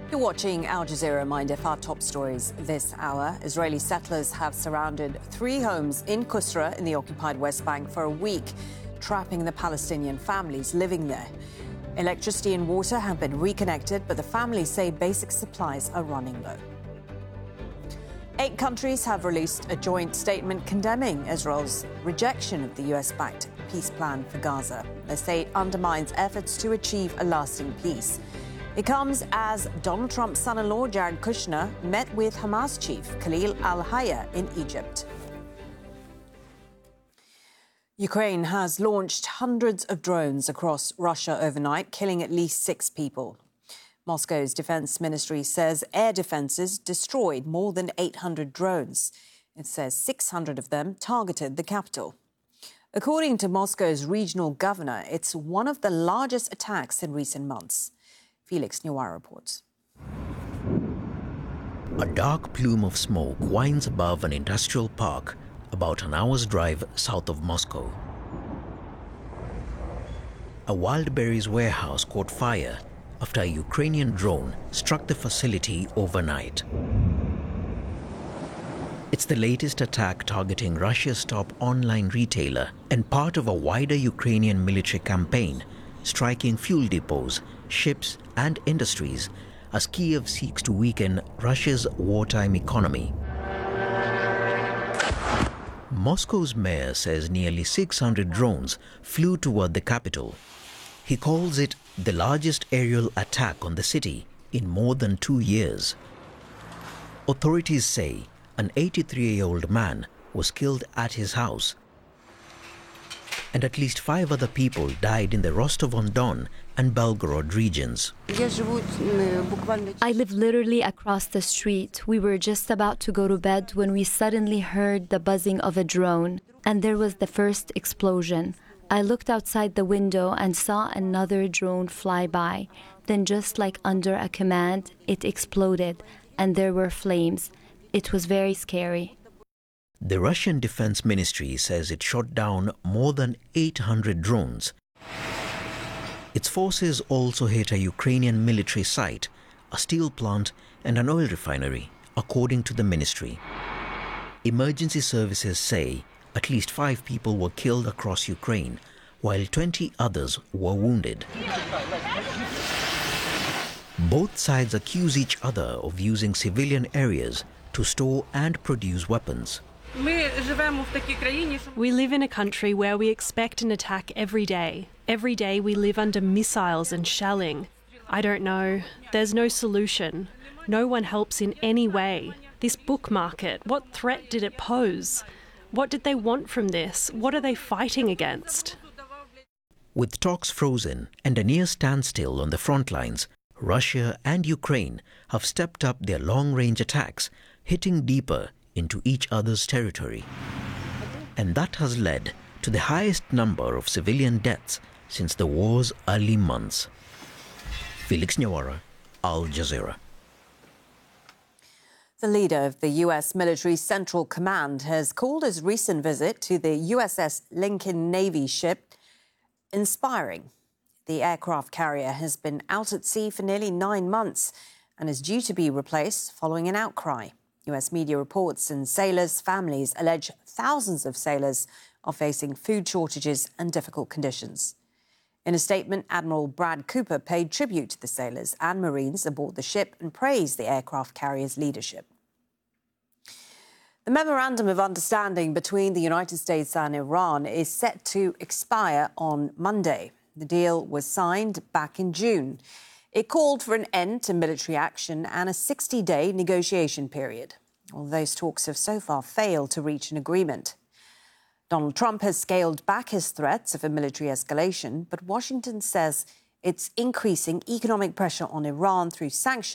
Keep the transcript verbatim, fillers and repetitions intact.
You're watching Al Jazeera. Mind if our top stories this hour. Israeli settlers have surrounded three homes in Qusra in the occupied West Bank for a week, trapping the Palestinian families living there. Electricity and water have been reconnected, but the families say basic supplies are running low. Eight countries have released a joint statement condemning Israel's rejection of the U S-backed peace plan for Gaza. They say it undermines efforts to achieve a lasting peace. It comes as Donald Trump's son-in-law, Jared Kushner, met with Hamas chief Khalil al-Hayya in Egypt. Ukraine has launched hundreds of drones across Russia overnight, killing at least six people. Moscow's defense ministry says air defenses destroyed more than eight hundred drones. It says six hundred of them targeted the capital. According to Moscow's regional governor, it's one of the largest attacks in recent months. Felix Newar reports. A dark plume of smoke winds above an industrial park about an hour's drive south of Moscow. A Wildberries warehouse caught fire after a Ukrainian drone struck the facility overnight. It's the latest attack targeting Russia's top online retailer and part of a wider Ukrainian military campaign striking fuel depots, ships and industries as Kyiv seeks to weaken Russia's wartime economy. Moscow's mayor says nearly six hundred drones flew toward the capital. He calls it the largest aerial attack on the city in more than two years. Authorities say an eighty-three-year-old man was killed at his house, and at least five other people died in the Rostov-on-Don and Belgorod regions. I live literally across the street. We were just about to go to bed when we suddenly heard the buzzing of a drone, and there was the first explosion. I looked outside the window and saw another drone fly by. Then, just like under a command, it exploded, and there were flames. It was very scary. The Russian Defense Ministry says it shot down more than eight hundred drones. Its forces also hit a Ukrainian military site, a steel plant and an oil refinery, according to the ministry. Emergency services say at least five people were killed across Ukraine, while twenty others were wounded. Both sides accuse each other of using civilian areas to store and produce weapons. We live in a country where we expect an attack every day. Every day we live under missiles and shelling. I don't know. There's no solution. No one helps in any way. This book market, what threat did it pose? What did they want from this? What are they fighting against? With talks frozen and a near standstill on the front lines, Russia and Ukraine have stepped up their long-range attacks, hitting deeper into each other's territory. And that has led to the highest number of civilian deaths since the war's early months. Felix Nyawara, Al Jazeera. The leader of the U S military Central Command has called his recent visit to the U S S Lincoln Navy ship inspiring. The aircraft carrier has been out at sea for nearly nine months and is due to be replaced following an outcry. U S media reports and sailors' families allege thousands of sailors are facing food shortages and difficult conditions. In a statement, Admiral Brad Cooper paid tribute to the sailors and Marines aboard the ship and praised the aircraft carrier's leadership. The Memorandum of Understanding between the United States and Iran is set to expire on Monday. The deal was signed back in June. It called for an end to military action and a sixty-day negotiation period. All those talks have so far failed to reach an agreement. Donald Trump has scaled back his threats of a military escalation, but Washington says it's increasing economic pressure on Iran through sanctions.